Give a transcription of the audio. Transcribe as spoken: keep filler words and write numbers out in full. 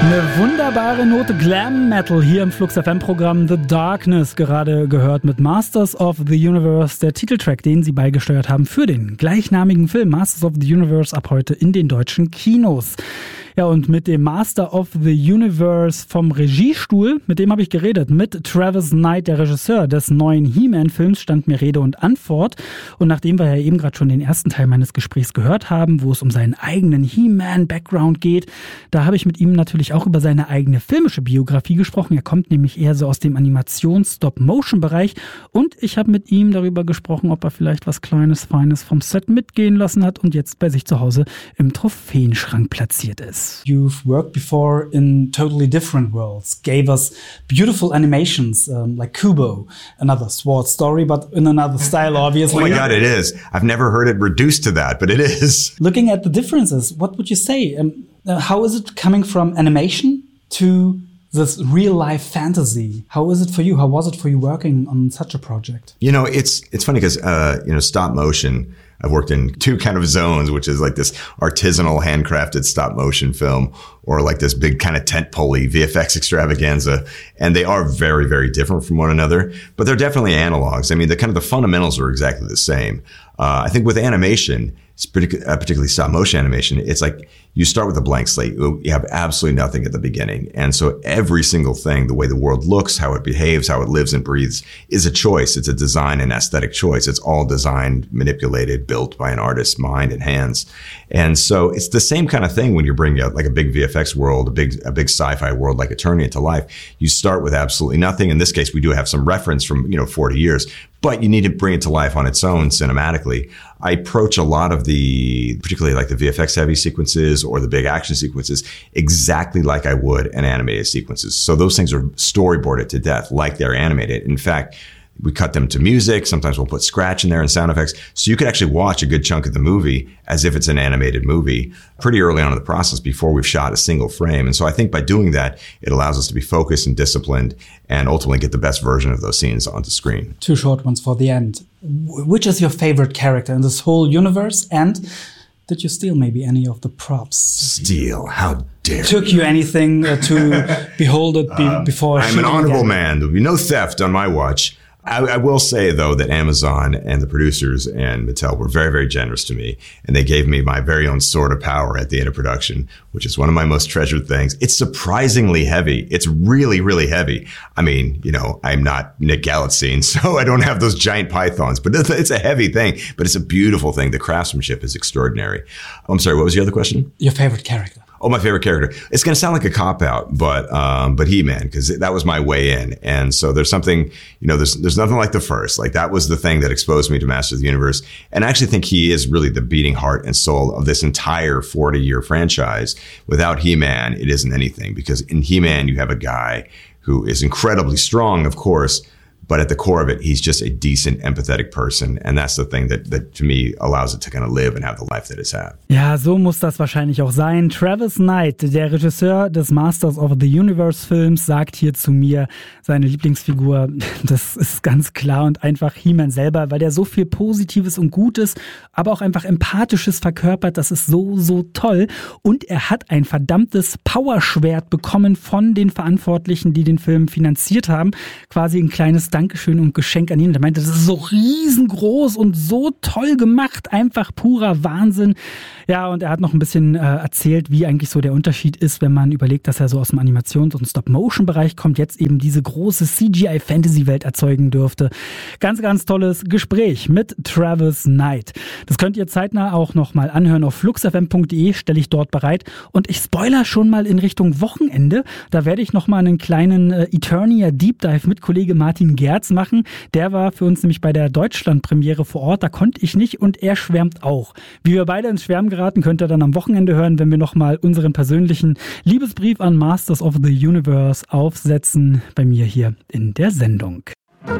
Eine wunderbare Note Glam Metal hier im Flux F M-Programm The Darkness, gerade gehört mit Masters of the Universe, der Titeltrack, den sie beigesteuert haben für den gleichnamigen Film Masters of the Universe, ab heute in den deutschen Kinos. Ja, und mit dem Master of the Universe vom Regiestuhl, mit dem habe ich geredet, mit Travis Knight, der Regisseur des neuen He-Man-Films, stand mir Rede und Antwort. Und nachdem wir ja eben gerade schon den ersten Teil meines Gesprächs gehört haben, wo es um seinen eigenen He-Man-Background geht, da habe ich mit ihm natürlich auch über seine eigene filmische Biografie gesprochen. Er kommt nämlich eher so aus dem Animations-Stop-Motion-Bereich und ich habe mit ihm darüber gesprochen, ob er vielleicht was Kleines, Feines vom Set mitgehen lassen hat und jetzt bei sich zu Hause im Trophäenschrank platziert ist. You've worked before in totally different worlds, gave us beautiful animations um, like Kubo, another sword story, but in another style, obviously. Oh my God, it is. I've never heard it reduced to that, but it is. Looking at the differences, what would you say? Um, uh, how is it coming from animation to this real-life fantasy? How is it for you? How was it for you working on such a project? You know, it's it's funny because, uh, you know, stop motion, I've worked in two kind of zones, which is like this artisanal, handcrafted stop motion film or like this big kind of tent-pole V F X extravaganza. And they are very, very different from one another, but they're definitely analogs. I mean, the kind of the fundamentals are exactly the same. Uh, I think with animation, Partic- uh, particularly stop motion animation, it's like you start with a blank slate. You have absolutely nothing at the beginning. And so every single thing, the way the world looks, how it behaves, how it lives and breathes is a choice. It's a design and aesthetic choice. It's all designed, manipulated, built by an artist's mind and hands. And so it's the same kind of thing when you're bringing out like a big V F X world, a big, a big sci-fi world, like turning it to life. You start with absolutely nothing. In this case, we do have some reference from, you know, forty years, but you need to bring it to life on its own cinematically. I approach a lot of the, particularly like the V F X heavy sequences or the big action sequences exactly like I would an animated sequences. So those things are storyboarded to death like they're animated. In fact, we cut them to music. Sometimes we'll put scratch in there and sound effects. So you could actually watch a good chunk of the movie as if it's an animated movie pretty early on in the process before we've shot a single frame. And so I think by doing that, it allows us to be focused and disciplined and ultimately get the best version of those scenes onto screen. Two short ones for the end. Which is your favorite character in this whole universe? And did you steal maybe any of the props? Steal? How dare Took you anything uh, to behold it be- uh, before I'm an honorable again? man. There'll be no theft on my watch. I, I will say, though, that Amazon and the producers and Mattel were very, very generous to me. And they gave me my very own sword of power at the end of production, which is one of my most treasured things. It's surprisingly heavy. It's really, really heavy. I mean, you know, I'm not Nick Galitzine, so I don't have those giant pythons. But it's, it's a heavy thing, but it's a beautiful thing. The craftsmanship is extraordinary. I'm sorry, what was your other question? Your favorite character. Oh, my favorite character. It's going to sound like a cop-out, but, um, but He-Man, because that was my way in. And so there's something, you know, there's, there's nothing like the first. Like that was the thing that exposed me to Master of the Universe. And I actually think he is really the beating heart and soul of this entire forty year franchise. Without He-Man, it isn't anything, because in He-Man, you have a guy who is incredibly strong, of course, but at the core of it, he's just a decent, empathetic person. And that's the thing that, that to me allows it to kind of live and have the life that it's had. Ja, so muss das wahrscheinlich auch sein. Travis Knight, der Regisseur des Masters of the Universe Films, sagt hier zu mir, seine Lieblingsfigur, das ist ganz klar und einfach He-Man selber, weil der so viel Positives und Gutes, aber auch einfach Empathisches verkörpert. Das ist so, so toll. Und er hat ein verdammtes Powerschwert bekommen von den Verantwortlichen, die den Film finanziert haben. Quasi ein kleines Dankeschön und Geschenk an ihn. Er meinte, das ist so riesengroß und so toll gemacht. Einfach purer Wahnsinn. Ja, und er hat noch ein bisschen äh, erzählt, wie eigentlich so der Unterschied ist, wenn man überlegt, dass er so aus dem Animations- und Stop-Motion-Bereich kommt, jetzt eben diese große C G I-Fantasy-Welt erzeugen dürfte. Ganz, ganz tolles Gespräch mit Travis Knight. Das könnt ihr zeitnah auch noch mal anhören auf flux f m punkt d e, stelle ich dort bereit. Und ich spoiler schon mal in Richtung Wochenende. Da werde ich noch mal einen kleinen äh, Eternia Deep Dive mit Kollege Martin Gerz machen. Der war für uns nämlich bei der Deutschland-Premiere vor Ort. Da konnte ich nicht und er schwärmt auch. Wie wir beide ins Schwärmen geraten, könnt ihr dann am Wochenende hören, wenn wir nochmal unseren persönlichen Liebesbrief an Masters of the Universe aufsetzen, bei mir hier in der Sendung.